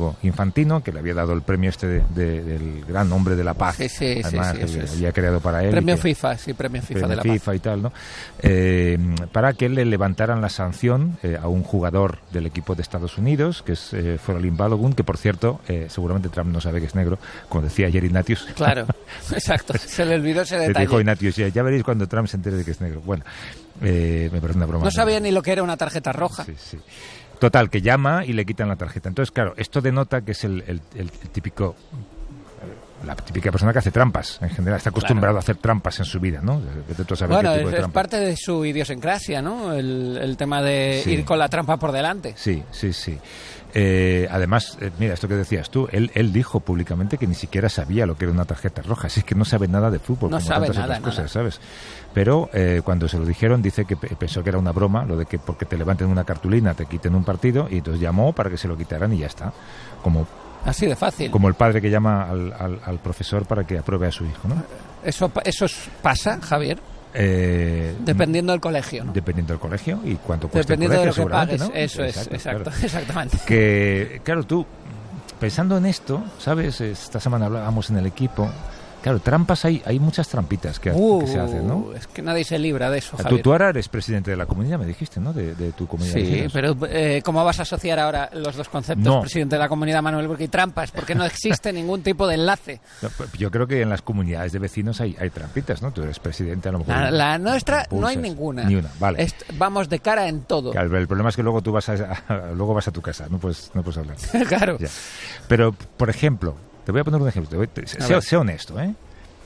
Gianfranco Infantino, que le había dado el premio del gran hombre de la paz, además que había creado para él. Premio FIFA, premio FIFA de la FIFA paz. Y tal, ¿no? Para que le levantaran la sanción a un jugador del equipo de Estados Unidos, que es Froling Balogun, que por cierto, seguramente Trump no sabe que es negro, como decía ayer Ignatius. Claro, exacto, se le olvidó ese detalle. Le dijo Ignatius, ya veréis cuando Trump se entere de que es negro. Bueno, me parece una broma. No sabía ni lo que era una tarjeta roja. Sí. Total, que llama y le quitan la tarjeta. Entonces, claro, esto denota que es el típico... La típica persona que hace trampas, en general. Está acostumbrado a hacer trampas en su vida, ¿no? Bueno, es parte de su idiosincrasia, ¿no? El tema de ir con la trampa por delante. Sí. Además, mira, esto que decías tú, él dijo públicamente que ni siquiera sabía lo que era una tarjeta roja. Así es que no sabe nada de fútbol, no como sabe tantas nada, otras cosas, ¿sabes? Pero cuando se lo dijeron, dice que pensó que era una broma, lo de que porque te levanten una cartulina te quiten un partido, y entonces llamó para que se lo quitaran y ya está. Así de fácil. Como el padre que llama al profesor para que apruebe a su hijo, ¿no? ¿Eso pasa, Javier? Dependiendo del colegio, ¿no? Dependiendo del colegio y cuánto cuesta dependiendo el colegio, de lo que pagues, ¿no? Eso es, exacto, claro. exactamente. Que, claro, tú, pensando en esto, ¿sabes? Esta semana hablábamos en el equipo. Claro, trampas hay muchas trampitas que se hacen, ¿no? Es que nadie se libra de eso, Javier. Tú ahora eres presidente de la comunidad, me dijiste, ¿no? De tu comunidad. Sí, pero ¿cómo vas a asociar ahora los dos conceptos? No. Presidente de la comunidad, Manuel Burki, y trampas, porque no existe ningún tipo de enlace. Yo creo que en las comunidades de vecinos hay trampitas, ¿no? Tú eres presidente, a lo mejor. La nuestra no hay ninguna. Ni una, vale. Vamos de cara en todo. Claro, el problema es que luego tú vas a tu casa, no puedes hablar. Claro. Ya. Pero, por ejemplo, te voy a poner un ejemplo. Sé honesto, ¿eh?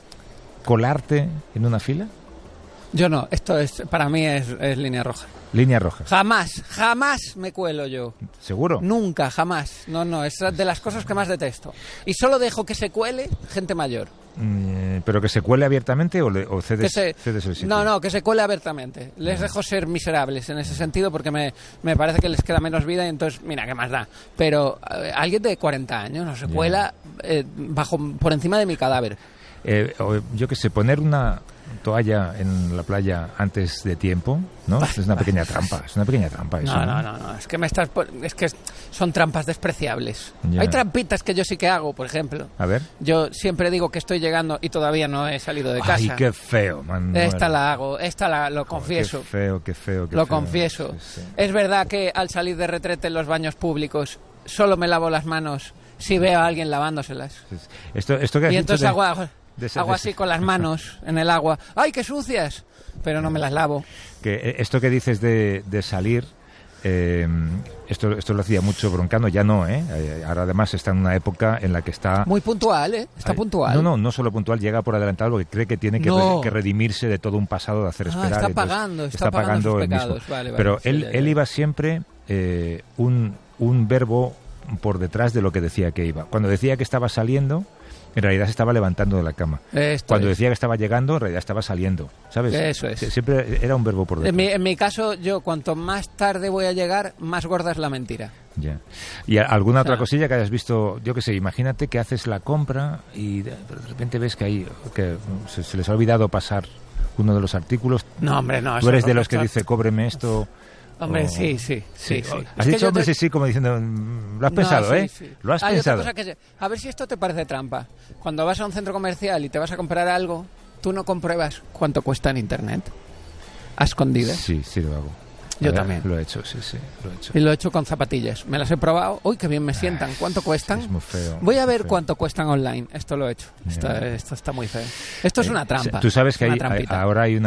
¿Colarte en una fila? Yo no, para mí es línea roja. Línea roja. Jamás me cuelo yo. ¿Seguro? Nunca, jamás. No, es de las cosas que más detesto. Y solo dejo que se cuele gente mayor. ¿Pero que se cuele abiertamente o cedes el sitio? No, que se cuele abiertamente. Les dejo ser miserables en ese sentido porque me parece que les queda menos vida y entonces, mira, ¿qué más da? Pero alguien de 40 años no se cuela por encima de mi cadáver. Yo qué sé, poner una toalla en la playa antes de tiempo, ¿no? Es una pequeña trampa, eso. No, es que son trampas despreciables. Ya. Hay trampitas que yo sí que hago, por ejemplo. A ver. Yo siempre digo que estoy llegando y todavía no he salido de casa. Ay, qué feo, man. Esta la hago, lo confieso. Qué feo. Lo confieso. Sí. Es verdad que al salir de retrete en los baños públicos solo me lavo las manos si veo a alguien lavándoselas. Esto que has y entonces dicho hago así con las manos en el agua. ¡Ay, qué sucias! Pero no me las lavo. Que esto que dices de salir, esto lo hacía mucho Broncano, ya no, ¿eh? Ahora además está en una época en la que está... Muy puntual, ¿eh? Está puntual. No solo puntual, llega por adelantado porque cree que tiene que redimirse de todo un pasado de hacer esperar. Está pagando sus pecados. Vale, pero él iba siempre un verbo por detrás de lo que decía que iba. Cuando decía que estaba saliendo, en realidad se estaba levantando de la cama. Cuando decía que estaba llegando, en realidad estaba saliendo, ¿sabes? Eso es. Siempre era un verbo por detrás. En mi caso, yo cuanto más tarde voy a llegar, más gorda es la mentira. Ya. ¿Y alguna otra cosilla que hayas visto? Yo qué sé, imagínate que haces la compra y de repente ves que se les ha olvidado pasar uno de los artículos. No, hombre, no. Tú eres de los que dice, cóbreme esto... Hombre, sí. Has dicho, hombre, sí, como diciendo, lo has pensado, ¿eh? Sí. Lo has pensado. Otra cosa a ver si esto te parece trampa. Cuando vas a un centro comercial y te vas a comprar algo, tú no compruebas cuánto cuesta en Internet. ¿A escondidas? Sí, lo hago. Yo también. Lo he hecho, sí, lo he hecho. Y lo he hecho con zapatillas. Me las he probado. ¡Uy, qué bien me sientan! ¿Cuánto cuestan? Es muy feo. Voy a ver cuánto cuestan online. Esto lo he hecho. Esto está muy feo. Esto es una trampa. Tú sabes que ahora hay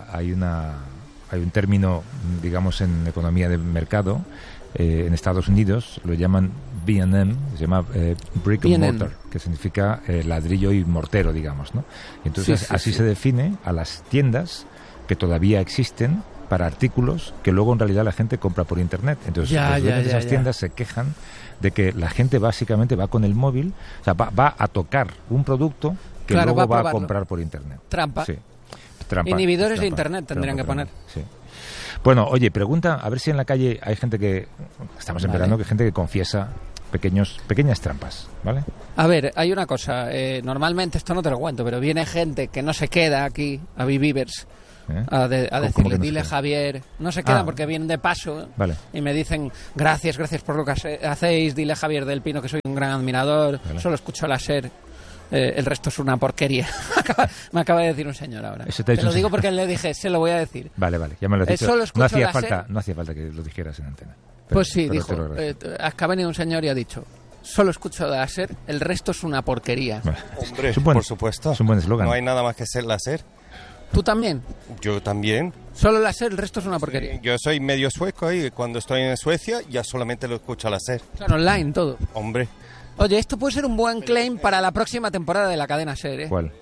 un término, digamos, en economía de mercado, en Estados Unidos, lo llaman B&M, se llama Brick and Mortar, que significa ladrillo y mortero, digamos, ¿no? Entonces, así se define a las tiendas que todavía existen para artículos que luego en realidad la gente compra por Internet. Entonces, los dueños de esas tiendas se quejan de que la gente básicamente va con el móvil, o sea, va a tocar un producto que luego va a comprar por Internet. Trampa. Sí. Inhibidores de Internet tendrían que poner. Sí. Bueno, oye, pregunta, a ver si en la calle hay gente que... Estamos en verano, que hay gente que confiesa pequeñas trampas, ¿vale? A ver, hay una cosa. Normalmente esto no te lo cuento, pero viene gente que no se queda aquí, a Vivivers, a ¿Cómo decirle, que no dile se quedan? Javier. No se quedan porque vienen de paso Vale. y me dicen, gracias por lo que hacéis, dile a Javier del Pino que soy un gran admirador, solo escucho la SER. El resto es una porquería. Me acaba de decir un señor ahora. Eso te ha dicho lo un digo señor. porque le dije, se lo voy a decir. Vale, ya me lo has dicho. Solo escucho No hacía la falta, SER. no hacía falta que lo dijeras en antena. Pues sí, pero dijo, te lo agradezco. acá ha venido un señor y ha dicho, solo escucho la SER, el resto es una porquería. Vale. Hombre, Es un buen- por supuesto. Es un buen eslogan. No hay nada más que ser la SER. ¿Tú también? Yo también. Solo la SER, el resto es una porquería. Yo soy medio sueco y cuando estoy en Suecia ya solamente lo escucho a la SER. Claro, online, todo. Hombre, Oye, esto puede ser un buen claim para la próxima temporada de la cadena SER, ¿eh? ¿Cuál?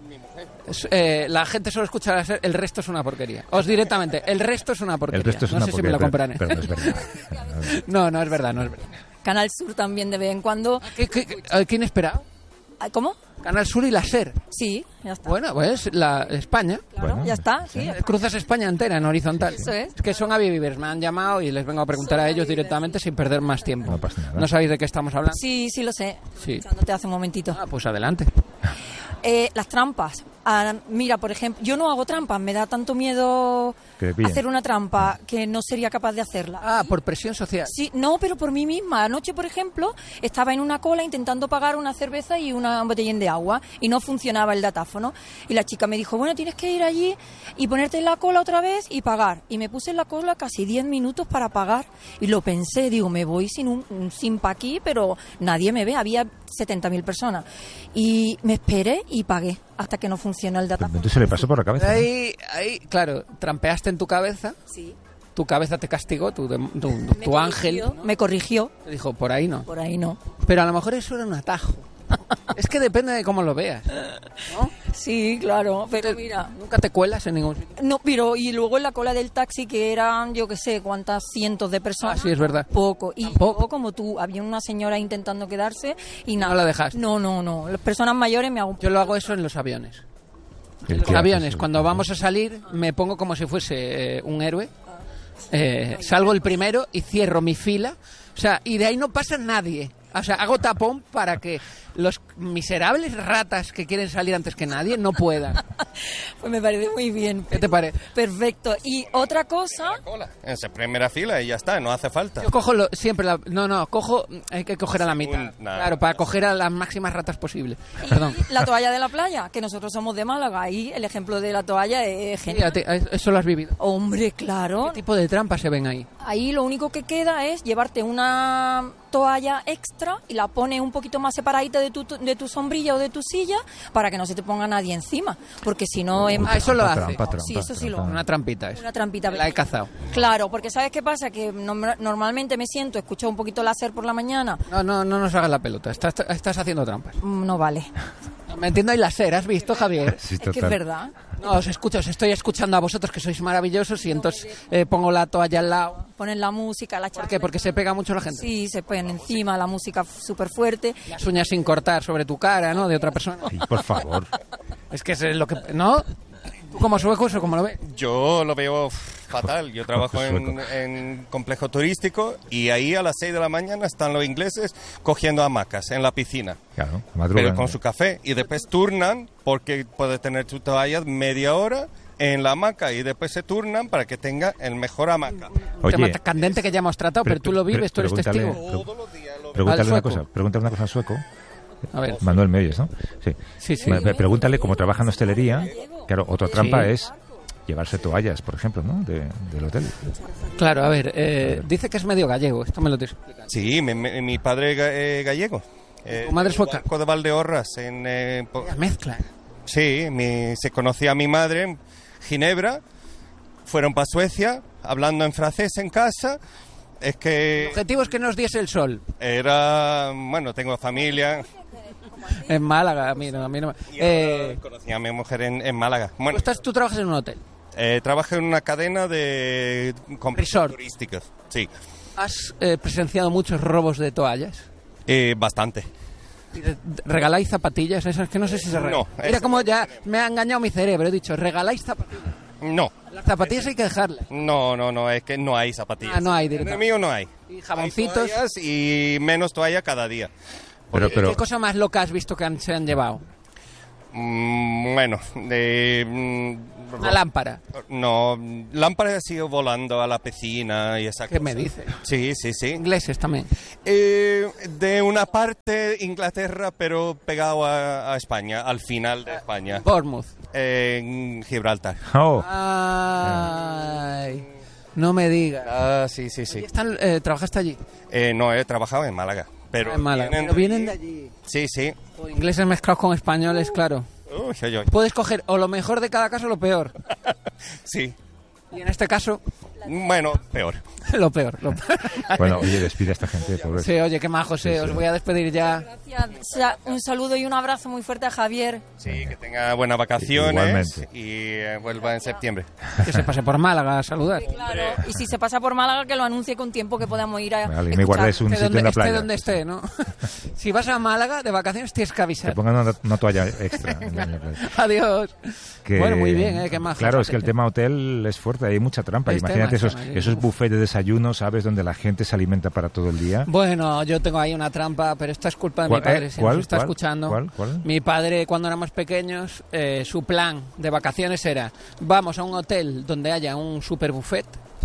La gente solo escucha la SER, el resto es una porquería. Os directamente, el resto es una porquería. El resto es no una sé porquería, si me lo compraré. pero no es verdad. No es verdad, no es verdad. Canal Sur también de vez en cuando. ¿Quién espera? ¿Cómo? Canal Sur y la SER. Sí, ya está. Bueno, pues la España. Claro, bueno, ya está, sí. Cruzas España entera en horizontal. Eso es. Que son avivivers. Me han llamado y les vengo a preguntar a ellos directamente sin perder más tiempo. No pasa nada. ¿No sabéis de qué estamos hablando? Sí, lo sé. Sí. Escuchándote hace un momentito. Pues adelante. Las trampas. Mira, por ejemplo, yo no hago trampas. Me da tanto miedo Que te pillen. hacer una trampa que no sería capaz de hacerla. Por presión social. Sí, no, pero por mí misma. Anoche, por ejemplo, estaba en una cola intentando pagar una cerveza y una botellín de agua y no funcionaba el datáfono. Y la chica me dijo, bueno, tienes que ir allí y ponerte en la cola otra vez y pagar. Y me puse en la cola casi 10 minutos para pagar y lo pensé, digo, me voy sin pa' aquí, pero nadie me ve. Había 70.000 personas. Y me esperé y pagué hasta que no funcionó el datáfono. Entonces se le pasó por la cabeza. ¿no? Ahí, claro, trampeaste en tu cabeza. Sí. Tu cabeza te castigó, tu ángel. Me corrigió. Te dijo, por ahí no. Por ahí no. Pero a lo mejor eso era un atajo. Es que depende de cómo lo veas, ¿no? Sí, claro, pero mira. Nunca te cuelas en ningún sitio. No, pero y luego en la cola del taxi que eran, yo qué sé, cuántas cientos de personas. Sí, es verdad. Poco. Y Tampoco. luego, como tú, había una señora intentando quedarse y nada. No la dejaste. No. Las personas mayores me hago... Yo lo hago eso en los aviones. ¿El En los qué aviones, haces? cuando vamos a salir, me pongo como si fuese un héroe. Salgo el primero y cierro mi fila. O sea, y de ahí no pasa nadie. O sea, hago tapón para que los miserables ratas que quieren salir antes que nadie no puedan. Pues me parece muy bien. ¿Qué te parece? Perfecto. Y otra cosa... cola. En esa primera fila y ya está, no hace falta. Yo cojo siempre cojo, hay que coger a la mitad. Claro, para coger a las máximas ratas posible. Perdón. La toalla de la playa, que nosotros somos de Málaga. Ahí el ejemplo de la toalla es genial. Eso lo has vivido. Hombre, claro. ¿Qué tipo de trampas se ven ahí? Ahí lo único que queda es llevarte una toalla extra y la pones un poquito más separadita de tu sombrilla o de tu silla para que no se te ponga nadie encima, porque si no es Eso lo hace. Trampa, Sí, eso sí lo hago. Una trampita es. una trampita. La he cazado. Claro, porque ¿sabes qué pasa? Que normalmente me siento, escucho un poquito láser por la mañana. No nos hagas la pelota. Estás haciendo trampas. No vale. Me entiendo, hay láser, ¿has visto, Javier? Sí, Es que total. es verdad. No, os estoy escuchando a vosotros que sois maravillosos y entonces pongo la toalla al lado. Ponen la música, la ¿Por charla. qué? Porque se pega mucho la gente. Sí, se ponen encima, la música súper fuerte. Las uñas sin cortar sobre tu cara, ¿no? De otra persona. Sí, por favor. Es que es lo que... ¿No? ¿Tú como sueco eso cómo lo ves? Yo lo veo fatal. Yo trabajo Sueco. en complejo turístico y ahí a las 6 de la mañana están los ingleses cogiendo hamacas en la piscina. Claro, madrugan. Pero con su café. Y después turnan porque puedes tener tu toalla media hora en la hamaca y después se turnan para que tenga el mejor hamaca. Oye, tema candente que ya hemos tratado, pero tú lo vives, tú eres pregúntale- testigo. Todos los días lo Pregúntale Al una sueco. cosa. Pregúntale una cosa al sueco. A ver. Manuel Meyes, ¿no? Sí. Sí. Pregúntale cómo trabaja en hostelería. Claro, otra trampa es llevarse toallas, por ejemplo, ¿no? Del hotel. Claro, a ver, dice que es medio gallego, esto me lo tienes que explicar. Sí, mi padre es gallego. ¿Tu madre sueca? Banco de Valdeorras. La mezcla. Sí, se conocía a mi madre en Ginebra. Fueron para Suecia, hablando en francés en casa. Es El que objetivo es que nos diese el sol. bueno, tengo familia. En Málaga, a mí no. Conocí a mi mujer en Málaga. Bueno, Tú trabajas en un hotel. trabajo en una cadena de complejos Resort. turísticos. Sí, ¿Has presenciado muchos robos de toallas? bastante. ¿Regaláis zapatillas? Esas que no sé si se regalan. No, Mira eso cómo ya me ha engañado mi cerebro. He dicho, ¿regaláis zapatillas? No, Las zapatillas hay que dejarlas. no, es que no hay zapatillas. No hay En el directamente. mío no hay. Y jaboncitos. Hay toallas y menos toalla cada día. Pero, ¿Qué cosa más loca has visto que se han llevado? Bueno, Una lámpara. No, lámparas ha sido volando a la piscina y esa cosa. ¿Qué me dices? Sí, sí, sí. Ingleses también. De una parte Inglaterra, pero pegado a España, al final de España. Bournemouth. En Gibraltar. Oh, Ay, no me digas. Ah, sí, sí, ¿Y sí. ¿Trabajaste allí? No, he trabajado en Málaga. Pero En Málaga. Pero vienen de allí. Sí, sí. O ingleses mezclados con españoles, claro. Uy, uy, uy. Puedes coger o lo mejor de cada caso o lo peor. Sí. Y en este caso, Bueno, peor. lo peor. Lo peor. bueno, oye, despide a esta gente, pobre. Sí, oye, qué más, José. Os voy a despedir ya. Gracias. Un saludo y un abrazo muy fuerte a Javier. Sí, que tenga buenas vacaciones. Igualmente. Y vuelva en septiembre. Que se pase por Málaga a saludar. Claro. Y si se pasa por Málaga, que lo anuncie con tiempo que podamos ir a Vale, me escuchar. guardáis un Esté sitio en la esté playa. donde esté, ¿no? Si vas a Málaga de vacaciones, tienes que Que avisar. pongan una toalla extra. en la playa. Adiós. Que- Bueno, muy bien, qué majo. Claro, es que el tema hotel es fuerte, hay mucha trampa. Este Imagínate macho, esos uf. buffets de desayuno, ¿sabes? Donde la gente se alimenta para todo el día. Bueno, yo tengo ahí una trampa, pero esta es culpa de mi ¿Cuál? padre, si ¿Cuál? nos está ¿Cuál? escuchando. ¿Cuál? Mi padre, cuando éramos pequeños, su plan de vacaciones era: vamos a un hotel donde haya un super buffet,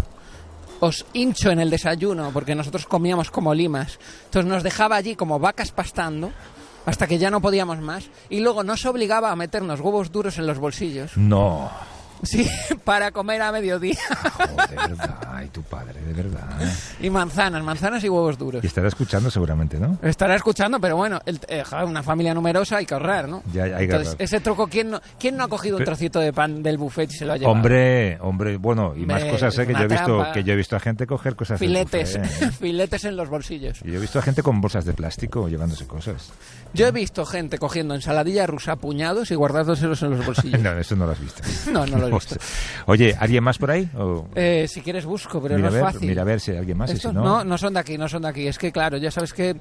os hincho en el desayuno, porque nosotros comíamos como limas, entonces nos dejaba allí como vacas pastando, hasta que ya no podíamos más, y luego nos obligaba a meternos huevos duros en los bolsillos, No. sí, para comer a mediodía, Joder, de verdad. Ay, tu padre, de verdad. y manzanas y huevos duros. Y estará escuchando seguramente, ¿no? Estará escuchando, pero bueno, joder, una familia numerosa hay que ahorrar, ¿no? Ya, hay que Entonces, ahorrar. ese truco, ¿quién no ha cogido un Pero- trocito de pan del buffet y se lo ha llevado? Hombre, bueno, y más Hombre, cosas, es que una yo trampa. he visto a gente coger cosas del Filetes, buffet, ¿eh? filetes en los bolsillos. Y yo he visto a gente con bolsas de plástico llevándose cosas. Yo he visto gente cogiendo ensaladilla rusa a puñados y guardándoselos en los bolsillos. No, eso no lo has visto. No, no lo he visto. Oye, ¿alguien más por ahí? O- Si quieres busco, pero mira, no a es ver, fácil. mira a ver si hay alguien más. Y Estos si no, no son de aquí, no son de aquí. Es que claro, ya sabes que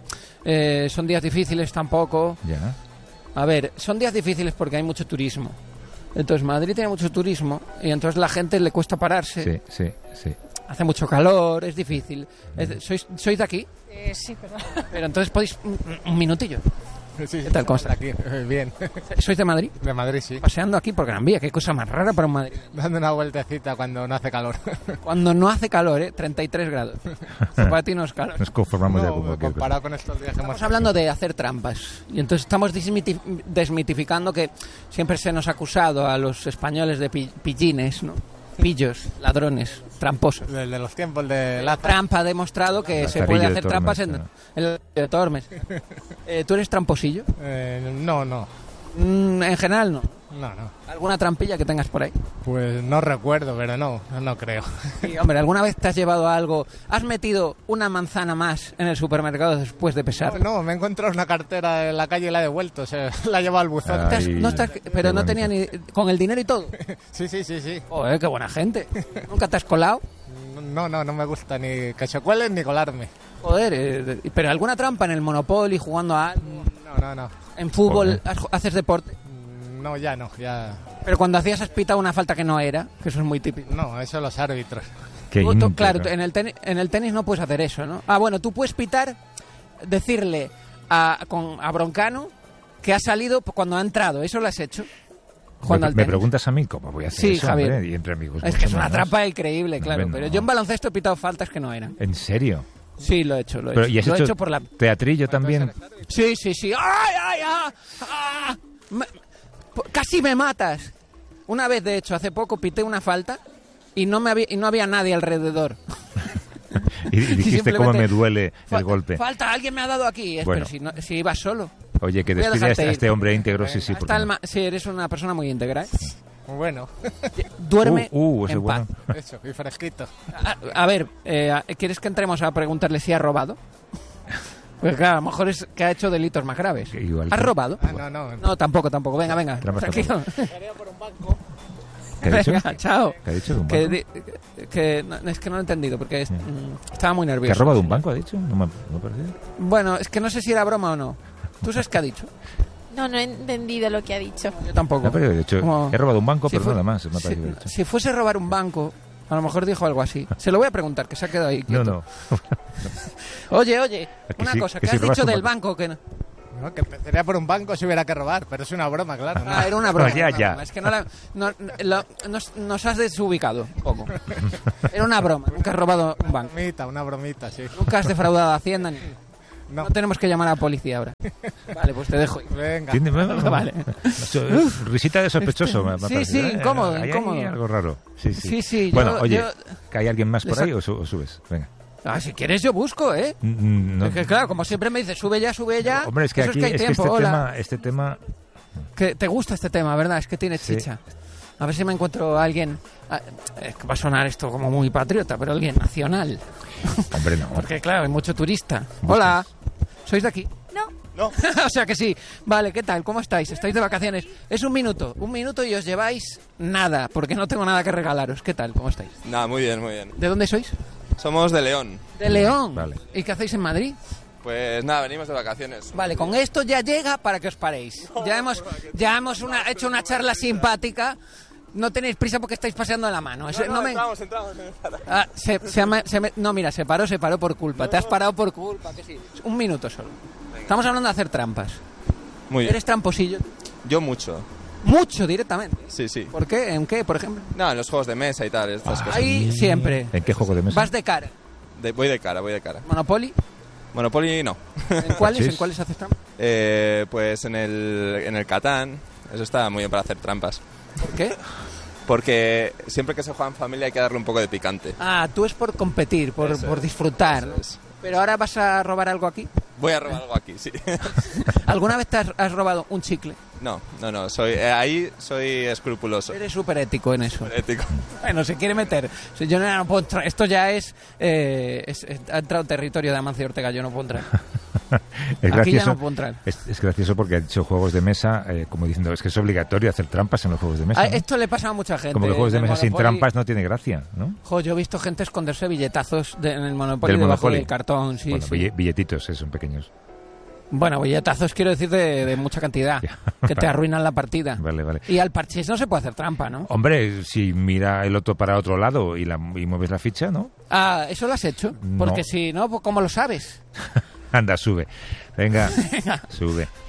son días difíciles tampoco. ya. A ver, son días difíciles porque hay mucho turismo. Entonces Madrid tiene mucho turismo y entonces la gente le cuesta pararse. Sí. Hace mucho calor, es difícil. ¿Sois de aquí? Sí, perdón. Pero entonces podéis un minutillo. Sí, ¿Qué tal? ¿Cómo estás? Aquí, bien. ¿Sois de Madrid? De Madrid, sí. Paseando aquí por Gran Vía, qué cosa más rara para un Madrid. Dando una vueltecita cuando no hace calor. Cuando no hace calor, 33 grados. Para ti no es calor. Nos conformamos ya con No, cualquier cosa. comparado con estos días que hemos Estamos hablando de hacer trampas. Y entonces estamos desmitificando que siempre se nos ha acusado a los españoles de pillines, ¿no? Pillos, ladrones, tramposos. Desde los tiempos de la Trampa ha demostrado que se Lazarillo puede de hacer Tormes, trampas en ¿no? el de Tormes. ¿Tú eres tramposillo? No. En general no. No. ¿Alguna trampilla que tengas por ahí? Pues no recuerdo, pero no creo. Sí, hombre, ¿alguna vez te has llevado algo? ¿Has metido una manzana más en el supermercado después de pesar? No, me he encontrado una cartera en la calle y la he devuelto. Se la he llevado al buzón. Ah. Estás- Ay, no estás- qué pero no bonito. tenía ni... Con el dinero y todo. Sí. Joder, qué buena gente. ¿Nunca te has colado? No me gusta ni que se cuelen ni colarme. Joder, pero alguna trampa en el Monopoly, jugando a algo, No. en fútbol, Joder. haces deporte. No, ya no, ya... Pero cuando hacías has pitado una falta que no era, que eso es muy típico. No, eso los árbitros. Qué Tú, íntegro. claro, en el tenis no puedes hacer eso, ¿no? Ah, bueno, tú puedes pitar, decirle a Broncano que ha salido cuando ha entrado. ¿Eso lo has hecho? Jugando ¿Me, al me tenis. preguntas a mí cómo voy a hacer Sí, eso, Javier. hombre? Y entre amigos. Es que es mucho una menos. trampa increíble, claro. Hombre, Pero no. yo en baloncesto he pitado faltas que no eran. ¿En serio? Sí, lo he hecho, lo he Pero, hecho. ¿y has Lo he hecho hecho por la... teatrillo también? Sí. ¡Ay! Casi me matas. Una vez, de hecho, hace poco pité una falta y no había nadie alrededor. Y dijiste Simplemente, cómo me duele el golpe. Falta, alguien me ha dado aquí. Bueno. Pero si ibas solo. Oye, que Voy a despide a dejarte este ir. hombre íntegro, sí, porque Hasta el no. sí, eres una persona muy íntegra. ¿eh? Bueno, Duerme ese en bueno. paz. eso, y fresquito. A ver, ¿quieres que entremos a preguntarle si ha robado? Pues claro, a lo mejor es que ha hecho delitos más graves. Que igual ¿Has que- robado? No. No, tampoco. Venga, Trampas tranquilo. ¿Qué ha dicho? Venga, chao. ¿Qué ha dicho de un Que, banco? es que no lo he entendido porque estaba muy ¿Que nervioso. ha robado un banco, ha dicho? No me ha parecido. Bueno, es que no sé si era broma o no. ¿Tú sabes qué ha dicho? No he entendido lo que ha dicho. Yo tampoco. No, pero he dicho, Como- he robado un banco, Si pero fue- nada más. Me ha parecido que ha dicho. si fuese robar un banco, a lo mejor dijo algo así. Se lo voy a preguntar, que se ha quedado ahí No, quieto. no. Oye, Que una sí, cosa, que ¿qué si has robas dicho un del banco. banco? Que no? No, que empezaría por un banco si hubiera que robar, pero es una broma, claro. ¿no? Era una broma. Ya, una ya. broma. Es que nos has desubicado un poco. Era una broma. Nunca has robado un banco. Una bromita, sí. Nunca has defraudado a Hacienda. No. No tenemos que llamar a la policía ahora. Vale, pues te dejo ir. Venga. Vale. Risita de sospechoso. Me ha Sí, parecido, sí, incómodo, Hay incómodo. algo raro. Sí, sí. Sí, sí, Bueno, yo- oye, yo- ¿que hay alguien más por ahí o subes? Venga. Si quieres yo busco, ¿eh? No. Es que claro, como siempre me dices, sube ya. Hombre, es que Eso aquí hay es que tiempo, hola. este tema Que te gusta este tema, ¿verdad? Es que tiene Sí. chicha. A ver si me encuentro a alguien... Es que va a sonar esto como muy patriota, pero alguien nacional. hombre, no. Porque claro, hay mucho turista. Hola, ¿sois de aquí? No. O sea que sí. Vale, ¿qué tal? ¿Cómo estáis? ¿Estáis de vacaciones? Es un minuto y os lleváis nada, porque no tengo nada que regalaros. ¿Qué tal? ¿Cómo estáis? Nada, muy bien, muy bien. ¿De dónde sois? Somos de León. De León. Vale. ¿Y qué hacéis en Madrid? Pues nada, venimos de vacaciones. Vale, con esto ya llega para que os paréis. Ya hemos hecho una charla simpática. No tenéis prisa porque estáis paseando la mano. Entramos. No, mira, se paró por culpa. Te has parado por culpa, que sí. Un minuto solo. Estamos hablando de hacer trampas. Muy bien. ¿Eres tramposillo? Yo mucho. Mucho directamente. Sí, sí. ¿Por qué? ¿En qué, por ejemplo? No, en los juegos de mesa y tal, estas cosas. Ahí siempre. ¿En qué juego de mesa? Vas de cara. Voy de cara. ¿Monopoly? Monopoly no. ¿En cuáles? Sí. ¿En cuáles haces trampas? Pues en el Catán, eso está muy bien para hacer trampas. ¿Por qué? Porque siempre que se juega en familia hay que darle un poco de picante. Tú es por competir, por disfrutar. Eso ¿no? es. Pero ahora vas a robar algo aquí. Voy a robar algo aquí, sí. ¿Alguna vez te has robado un chicle? No, ahí soy escrupuloso. Eres súper ético en eso. Ético. Bueno, se quiere meter. Si yo no puedo entrar. Esto ya ha entrado en territorio de Amancio Ortega, yo no puedo entrar. Es Aquí ya gracioso, no puedo entrar. es gracioso porque ha dicho juegos de mesa, como diciendo, es que es obligatorio hacer trampas en los juegos de mesa. ¿no? Esto le pasa a mucha gente. Como que juegos de En el mesa sin Monopoly. trampas no tiene gracia, ¿no? Yo he visto gente esconderse billetazos en el Monopoly Del debajo Monopoly. del cartón. Sí, Bueno, sí. billetitos, son pequeños. Bueno, billetazos quiero decir de mucha cantidad, Ya. que te arruinan la partida. Vale. Y al parchís no se puede hacer trampa, ¿no? Hombre, si mira el otro para otro lado y mueves la ficha, ¿no? ¿Eso lo has hecho? No. Porque si no, pues ¿cómo lo sabes? Anda, sube. Venga, sube.